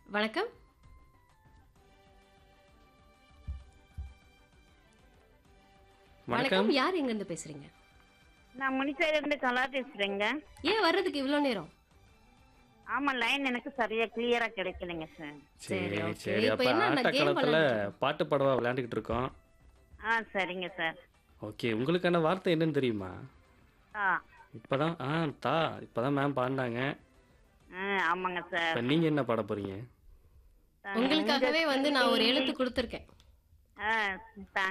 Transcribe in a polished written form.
வணக்கம். வணக்கம். வணக்கம். யார் எங்கேருந்து பேசுறீங்க? நான் முனிசையிலிருந்து கலா பேசுறேங்க. ஏன் வர்றதுக்கு இவ்ளோ நேரம்? ஆமா, லைன் எனக்கு சரியா கிளியரா கிடைக்கலைங்க சார். சரி, சரி, ஓகே. சரி. இப்ப அப்ப என்ன அந்த கேம் ஆட்டக்களத்துல விளையாண்டுட்டு பாட்டு பாடவா விளையாண்டுக்கிட்டு இருக்கோம். சரிங்க சார். ஓகே. உங்களுக்கான வார்த்தை என்னன்னு தெரியுமா? ஆ இப்பதான் தா இப்பதான் மேம் பாடுனாங்க. ஆமாங்க சார். இப்ப நீங்க என்ன பாட போறீங்க? உங்களுக்காகவே வந்து நான் ஒரு எழுத்து குடுத்துருக்கேன். ஆ